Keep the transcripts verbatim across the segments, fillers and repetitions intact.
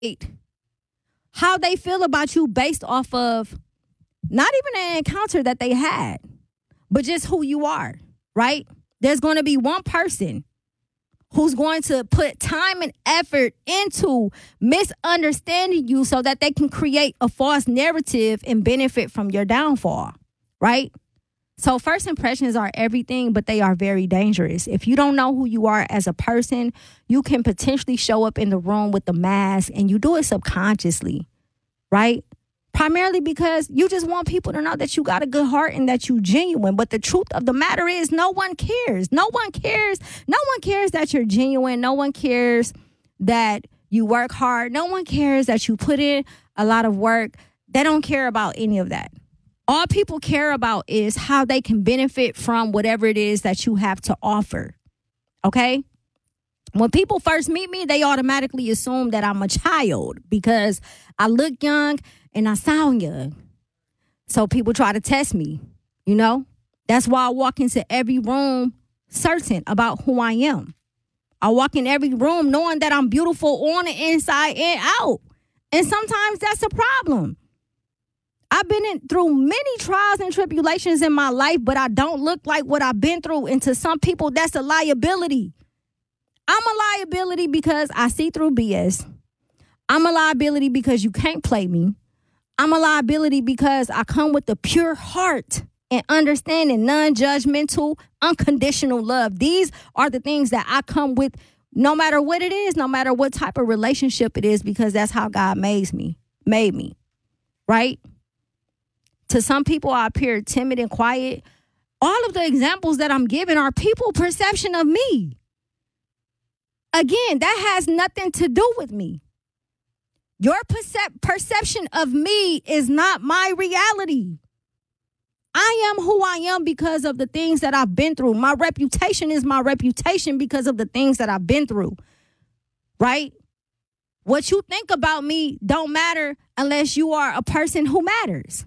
how they feel about you based off of not even an encounter that they had, but just who you are, right? There's going to be one person who's going to put time and effort into misunderstanding you so that they can create a false narrative and benefit from your downfall, right? So first impressions are everything, but they are very dangerous. If you don't know who you are as a person, you can potentially show up in the room with the mask, and you do it subconsciously, right? Primarily because you just want people to know that you got a good heart and that you genuine. But the truth of the matter is no one cares. No one cares. No one cares that you're genuine. No one cares that you work hard. No one cares that you put in a lot of work. They don't care about any of that. All people care about is how they can benefit from whatever it is that you have to offer. Okay? When people first meet me, they automatically assume that I'm a child because I look young and I sound young. So people try to test me, you know? That's why I walk into every room certain about who I am. I walk in every room knowing that I'm beautiful on the inside and out. And sometimes that's a problem. I've been in, through many trials and tribulations in my life, but I don't look like what I've been through. And to some people, that's a liability. I'm a liability because I see through B S. I'm a liability because you can't play me. I'm a liability because I come with a pure heart and understanding, non-judgmental, unconditional love. These are the things that I come with no matter what it is, no matter what type of relationship it is, because that's how God made me, made me, right? To some people, I appear timid and quiet. All of the examples that I'm giving are people's perception of me. Again, that has nothing to do with me. Your percep- perception of me is not my reality. I am who I am because of the things that I've been through. My reputation is my reputation because of the things that I've been through, right? What you think about me don't matter unless you are a person who matters.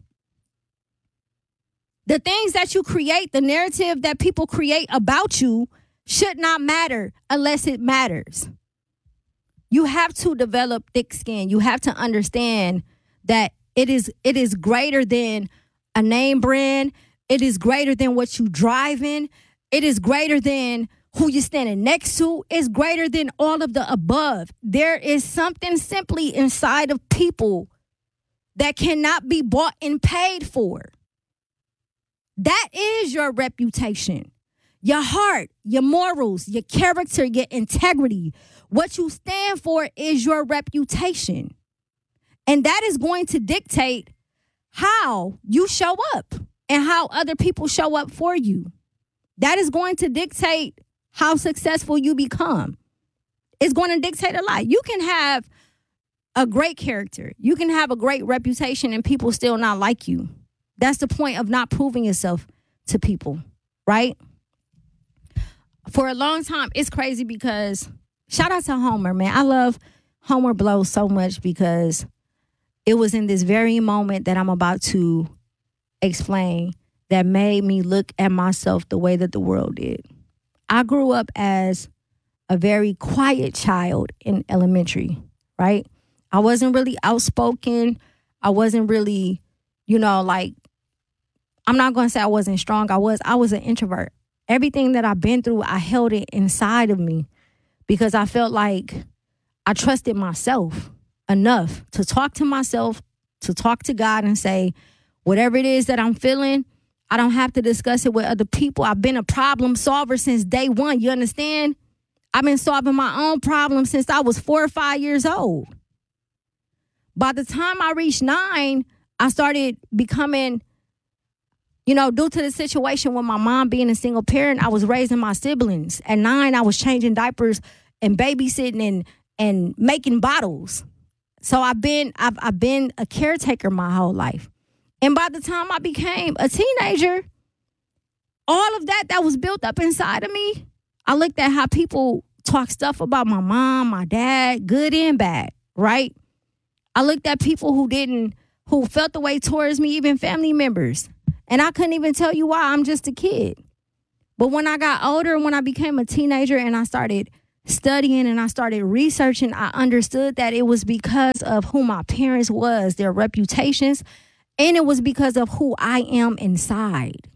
The things that you create, the narrative that people create about you should not matter unless it matters. You have to develop thick skin. You have to understand that it is it is greater than a name brand. It is greater than what you driving. It is greater than who you're standing next to. It's greater than all of the above. There is something simply inside of people that cannot be bought and paid for. That is your reputation. Your heart, your morals, your character, your integrity. What you stand for is your reputation. And that is going to dictate how you show up and how other people show up for you. That is going to dictate how successful you become. It's going to dictate a lot. You can have a great character. You can have a great reputation and people still not like you. That's the point of not proving yourself to people, right? For a long time, it's crazy because, shout out to Homer, man. I love Homer Blow so much because it was in this very moment that I'm about to explain that made me look at myself the way that the world did. I grew up as a very quiet child in elementary, right? I wasn't really outspoken. I wasn't really, you know, like, I'm not going to say I wasn't strong. I was. I was an introvert. Everything that I've been through, I held it inside of me because I felt like I trusted myself enough to talk to myself, to talk to God and say, whatever it is that I'm feeling, I don't have to discuss it with other people. I've been a problem solver since day one. You understand? I've been solving my own problems since I was four or five years old. By the time I reached nine, I started becoming, you know, due to the situation with my mom being a single parent, I was raising my siblings. At nine, I was changing diapers and babysitting and and making bottles. So I've been I've I've been a caretaker my whole life. And by the time I became a teenager, all of that that was built up inside of me, I looked at how people talk stuff about my mom, my dad, good and bad, right? I looked at people who didn't, who felt the way towards me, even family members. And I couldn't even tell you why. I'm just a kid. But when I got older, when I became a teenager and I started studying and I started researching, I understood that it was because of who my parents was, their reputations, and it was because of who I am inside.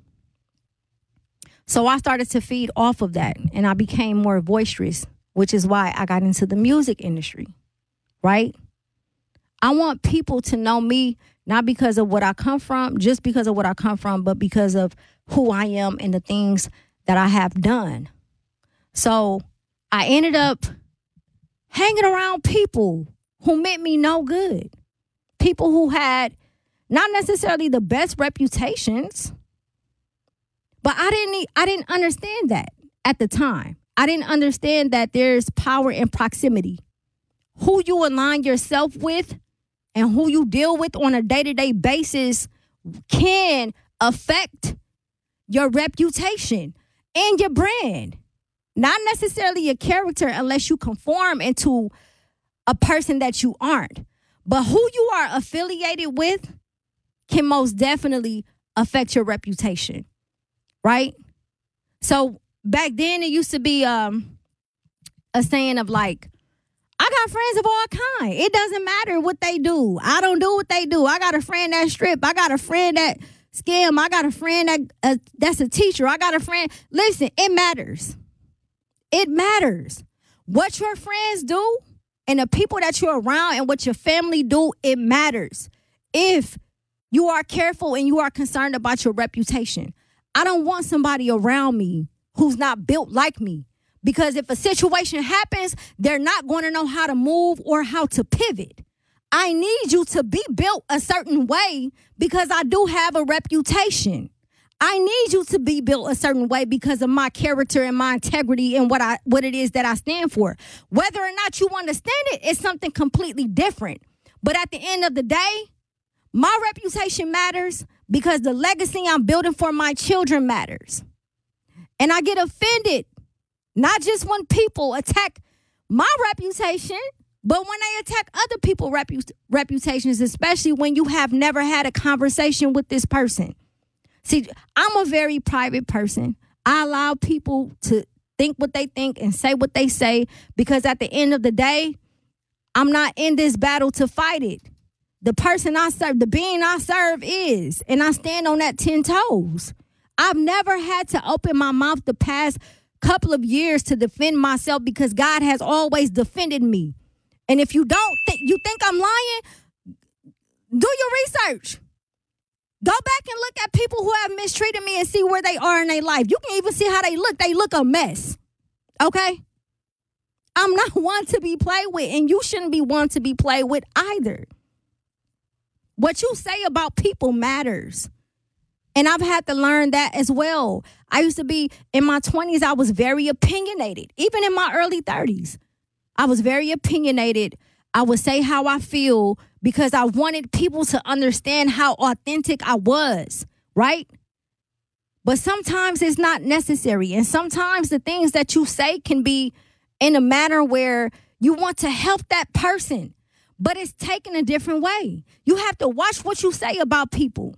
So I started to feed off of that, and I became more boisterous, which is why I got into the music industry, right? I want people to know me, not because of what I come from, just because of what I come from, but because of who I am and the things that I have done. So I ended up hanging around people who meant me no good. People who had not necessarily the best reputations, but I didn't I didn't understand that at the time. I didn't understand that there's power in proximity. Who you align yourself with and who you deal with on a day-to-day basis can affect your reputation and your brand. Not necessarily your character unless you conform into a person that you aren't. But who you are affiliated with can most definitely affect your reputation, right? So back then it used to be um, a saying of like, I got friends of all kind. It doesn't matter what they do. I don't do what they do. I got a friend that strip. I got a friend that scam. I got a friend that uh, that's a teacher. I got a friend. Listen, it matters. It matters. What your friends do and the people that you're around and what your family do, it matters. If you are careful and you are concerned about your reputation. I don't want somebody around me who's not built like me. Because if a situation happens, they're not going to know how to move or how to pivot. I need you to be built a certain way because I do have a reputation. I need you to be built a certain way because of my character and my integrity and what I what it is that I stand for. Whether or not you understand it is something completely different. But at the end of the day, my reputation matters because the legacy I'm building for my children matters. And I get offended, not just when people attack my reputation, but when they attack other people's repu- reputations, especially when you have never had a conversation with this person. See, I'm a very private person. I allow people to think what they think and say what they say because at the end of the day, I'm not in this battle to fight it. The person I serve, the being I serve is, and I stand on that ten toes. I've never had to open my mouth the past couple of years to defend myself because God has always defended me. And if you don't think, you think I'm lying, do your research. Go back and look at people who have mistreated me and see where they are in their life. You can even see how they look. They look a mess. Okay? I'm not one to be played with, and you shouldn't be one to be played with either. What you say about people matters. And I've had to learn that as well. I used to be, in my twenties, I was very opinionated. Even in my early thirties, I was very opinionated. I would say how I feel because I wanted people to understand how authentic I was, right? But sometimes it's not necessary. And sometimes the things that you say can be in a manner where you want to help that person, but it's taken a different way. You have to watch what you say about people.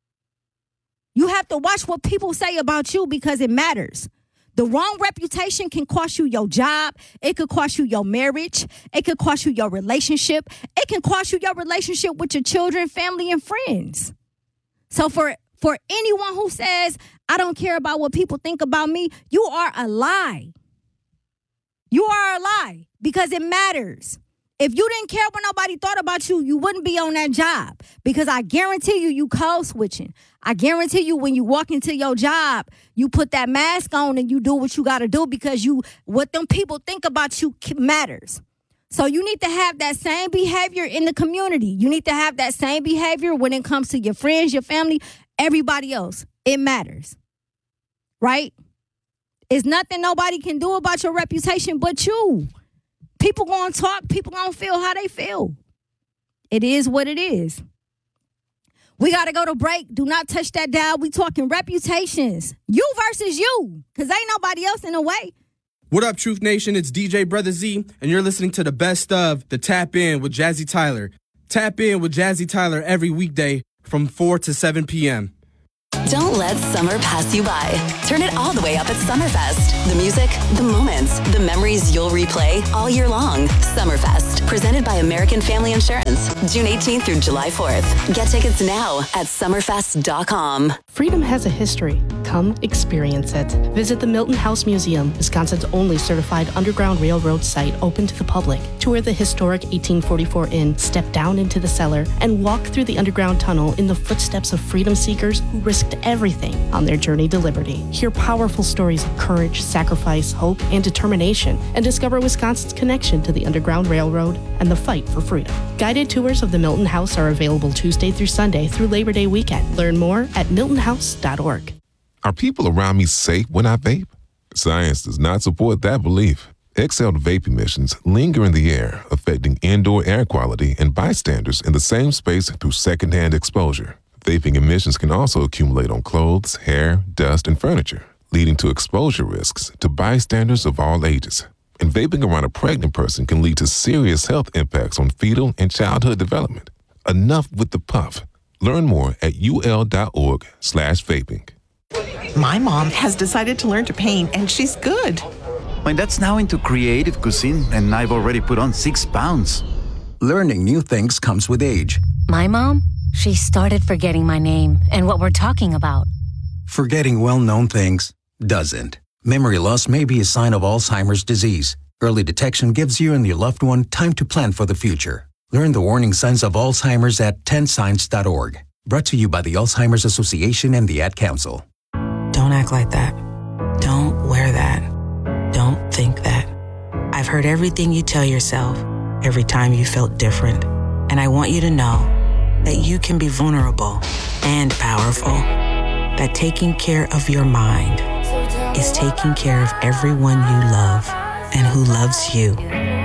You have to watch what people say about you because it matters. The wrong reputation can cost you your job. It could cost you your marriage. It could cost you your relationship. It can cost you your relationship with your children, family, and friends. So for, for anyone who says, I don't care about what people think about me, you are a lie. You are a lie because it matters. If you didn't care what nobody thought about you, you wouldn't be on that job because I guarantee you, you code switching. I guarantee you when you walk into your job, you put that mask on and you do what you got to do because you what them people think about you matters. So you need to have that same behavior in the community. You need to have that same behavior when it comes to your friends, your family, everybody else. It matters, right? It's nothing nobody can do about your reputation but you. People gonna talk, people gonna feel how they feel. It is what it is. We gotta go to break. Do not touch that dial. We talking reputations. You versus you, because ain't nobody else in the way. What up, Truth Nation? It's D J Brother Z, and you're listening to the best of the Tap In with Jazzy Tyler. Tap In with Jazzy Tyler every weekday from four to seven p.m. Don't let summer pass you by. Turn it all the way up at Summerfest. The music, the moments, the memories you'll replay all year long. Summerfest, presented by American Family Insurance. June eighteenth through July fourth. Get tickets now at summerfest dot com. Freedom has a history. Come experience it. Visit the Milton House Museum, Wisconsin's only certified Underground Railroad site open to the public. Tour the historic eighteen forty-four Inn, step down into the cellar, and walk through the underground tunnel in the footsteps of freedom seekers who risked everything on their journey to liberty. Hear powerful stories of courage, sacrifice, hope, and determination, and discover Wisconsin's connection to the Underground Railroad and the fight for freedom. Guided tours of the Milton House are available Tuesday through Sunday through Labor Day weekend. Learn more at milton house dot org. Are people around me safe when I vape? Science does not support that belief. Exhaled vape emissions linger in the air, affecting indoor air quality and bystanders in the same space through secondhand exposure. Vaping emissions can also accumulate on clothes, hair, dust, and furniture, leading to exposure risks to bystanders of all ages. And vaping around a pregnant person can lead to serious health impacts on fetal and childhood development. Enough with the puff. Learn more at ul.org slash vaping. My mom has decided to learn to paint, and she's good. My dad's now into creative cuisine, and I've already put on six pounds. Learning new things comes with age. My mom, she started forgetting my name and what we're talking about. Forgetting well-known things doesn't. Memory loss may be a sign of Alzheimer's disease. Early detection gives you and your loved one time to plan for the future. Learn the warning signs of Alzheimer's at ten signs dot org. Brought to you by the Alzheimer's Association and the Ad Council. Don't act like that. Don't wear that. Don't think that. I've heard everything you tell yourself every time you felt different. And I want you to know that you can be vulnerable and powerful. That taking care of your mind is taking care of everyone you love and who loves you.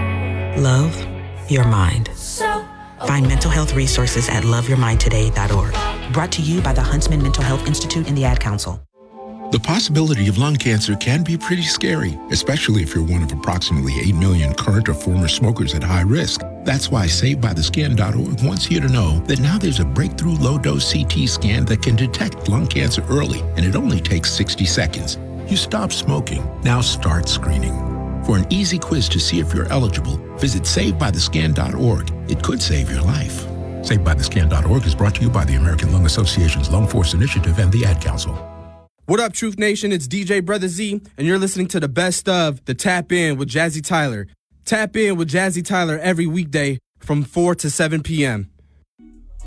Love your mind. Find mental health resources at love your mind today dot org. Brought to you by the Huntsman Mental Health Institute and the Ad Council. The possibility of lung cancer can be pretty scary, especially if you're one of approximately eight million current or former smokers at high risk. That's why Saved By The Skin dot org wants you to know that now there's a breakthrough low-dose C T scan that can detect lung cancer early, and it only takes sixty seconds. You stop smoking, now start screening. For an easy quiz to see if you're eligible, visit Saved By The Skin dot org. It could save your life. Saved By The Skin dot org is brought to you by the American Lung Association's Lung Force Initiative and the Ad Council. What up, Truth Nation? It's D J Brother Z, and you're listening to the best of the Tap In with Jazzy Tyler. Tap in with Jazzy Tyler every weekday from four to seven p.m.